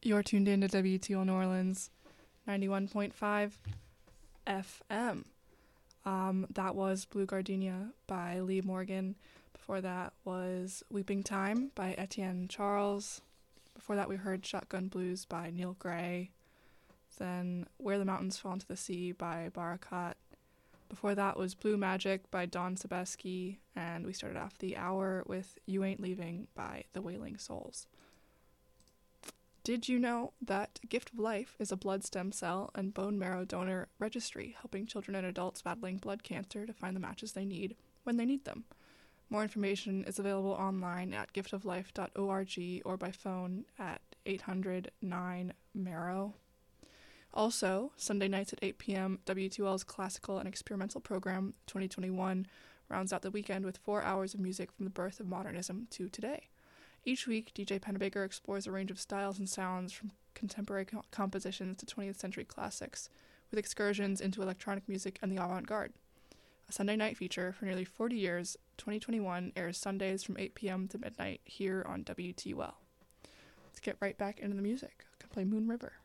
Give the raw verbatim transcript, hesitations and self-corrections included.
You're tuned in to W T O New Orleans, ninety-one point five F M. Um, that was Blue Gardenia by Lee Morgan. Before that was Weeping Time by Etienne Charles. Before that we heard Shotgun Blues by Neil Gray. Then Where the Mountains Fall into the Sea by Barakat. Before that was Blue Magic by Don Sebesky. And we started off the hour with You Ain't Leaving by The Wailing Souls. Did you know that Gift of Life is a blood stem cell and bone marrow donor registry helping children and adults battling blood cancer to find the matches they need when they need them? More information is available online at gift of life dot org or by phone at eight hundred nine marrow. Also, Sunday nights at eight p.m., W two L's Classical and Experimental Program twenty twenty-one rounds out the weekend with four hours of music from the birth of modernism to today. Each week, D J Pennebaker explores a range of styles and sounds from contemporary co- compositions to twentieth century classics, with excursions into electronic music and the avant-garde. A Sunday night feature for nearly forty years, twenty twenty-one airs Sundays from eight p.m. to midnight here on W T L. Let's get right back into the music. I'm going to play Moon River.